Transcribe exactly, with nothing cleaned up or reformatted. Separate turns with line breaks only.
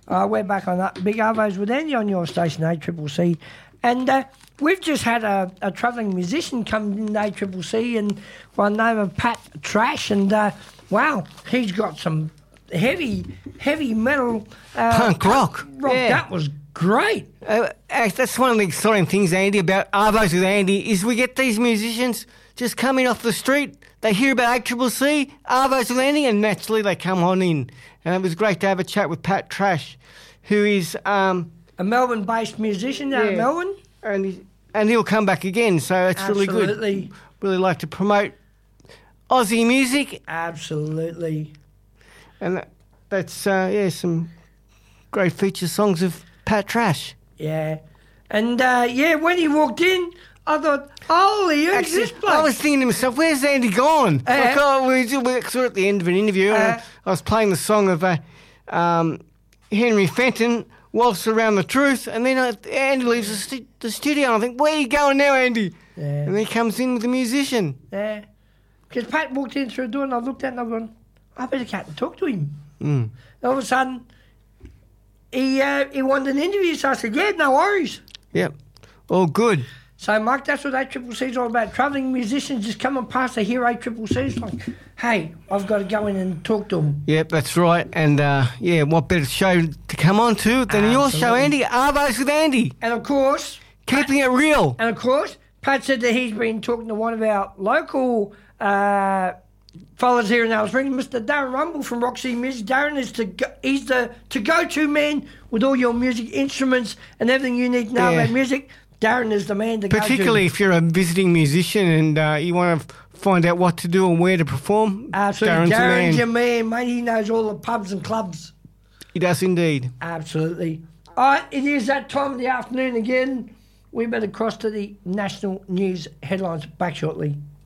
Uh, we're back on that. Big Arvos with Andy on your station, A C C C. And uh, we've just had a, a travelling musician come in A C C C and by the name of Pat Trash. And, uh, wow, he's got some heavy, heavy metal... Uh,
Punk rock.
rock.
Yeah.
That was great.
Uh, that's one of the exciting things, Andy, about Arvos with Andy, is we get these musicians just coming off the street. They hear about A C C C, Arvos with Andy, and naturally they come on in. And it was great to have a chat with Pat Trash, who is... Um,
a Melbourne-based musician out
yeah,
of Melbourne.
And, he, and he'll come back again, so it's
Absolutely.
really good. Really like to promote Aussie music.
Absolutely.
And that, that's, uh, yeah, some great feature songs of Pat Trash.
Yeah. And, uh, yeah, when he walked in, I thought, holy, who's
Actually,
this bloke?
I was thinking to myself, where's Andy gone?
Uh,
like, oh, we we were at the end of an interview, and
Uh,
I was playing the song of uh, um, Henry Fenton, Waltz Around the Truth, and then uh, Andy leaves the, stu- the studio, and I think, where are you going now, Andy?
Yeah.
And then he comes in with a musician.
Yeah. Because Pat walked in through the door, and I looked at him, and I've gone, I better cut and talk to him.
Mm.
And all of a sudden, he, uh, he wanted an interview, so I said, yeah, no worries.
Yep, all good.
So, Mike, that's what A C C C's all about. Travelling musicians just coming past, they hear A C C C's like, hey, I've got to go in and talk to them.
Yep, that's right. And, uh, yeah, what better show to come on to than
Absolutely.
your show, Andy? Arvos with Andy.
And, of course...
Keeping it real.
And, of course, Pat said that he's been talking to one of our local uh, fellas here in Alice Springs, Mister Darren Rumble from Roxy Music. Darren is to go, he's the to-go-to man with all your music instruments and everything you need to know
Yeah.
about music. Darren is the man to
Particularly
go
if you're a visiting musician and uh, you want to find out what to do and where to perform.
to. Absolutely.
Darren's the man.
Darren's your man, mate. He knows all the pubs and clubs.
He does indeed.
Absolutely. All right, it is that time of the afternoon again. We better cross to the national news headlines. Back shortly.